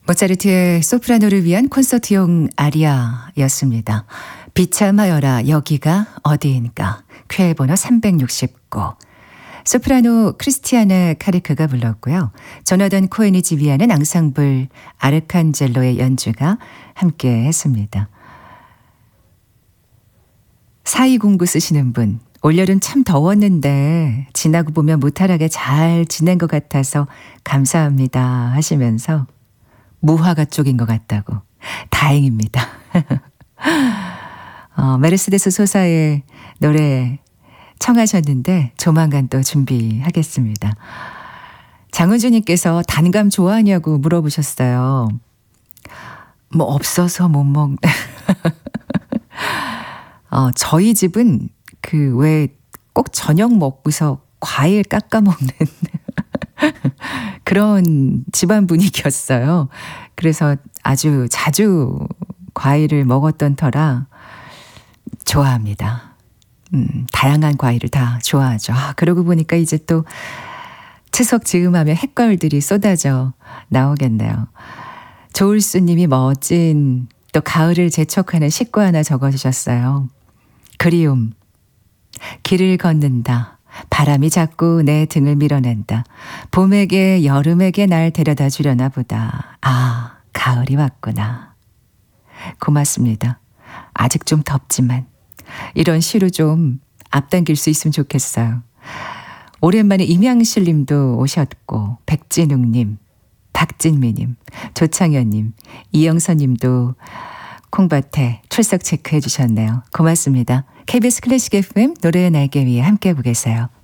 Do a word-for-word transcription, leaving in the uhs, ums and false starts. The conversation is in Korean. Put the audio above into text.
모차르트의 소프라노를 위한 콘서트용 아리아였습니다. 비참하여라 여기가 어디인가 쾌 번호 삼백육십구. 소프라노 크리스티아나 카르크가 불렀고요. 조나단 코엔이 지휘하는 앙상블 아르칸젤로의 연주가 함께 했습니다. 사이공구 쓰시는 분, 올여름 참 더웠는데 지나고 보면 무탈하게 잘 지낸 것 같아서 감사합니다 하시면서 무화과 쪽인 것 같다고. 다행입니다. 어, 메르세데스 소사의 노래 청하셨는데 조만간 또 준비하겠습니다. 장은주님께서 단감 좋아하냐고 물어보셨어요. 뭐 없어서 못 먹... 어, 저희 집은 그 왜 꼭 저녁 먹고서 과일 깎아 먹는 그런 집안 분위기였어요. 그래서 아주 자주 과일을 먹었던 터라 좋아합니다. 음, 다양한 과일을 다 좋아하죠. 아, 그러고 보니까 이제 또 추석 즈음하면 햇과일들이 쏟아져 나오겠네요. 조울수님이 멋진 또 가을을 재촉하는 식구 하나 적어주셨어요. 그리움. 길을 걷는다. 바람이 자꾸 내 등을 밀어낸다. 봄에게 여름에게 날 데려다 주려나 보다. 아, 가을이 왔구나. 고맙습니다. 아직 좀 덥지만 이런 시로 좀 앞당길 수 있으면 좋겠어요. 오랜만에 임양실 님도 오셨고 백진웅님, 박진미님, 조창현님, 이영선 님도 콩밭에 출석 체크해 주셨네요. 고맙습니다. 케이비에스 클래식 에프엠 노래의 날개 위에 함께 보겠어요.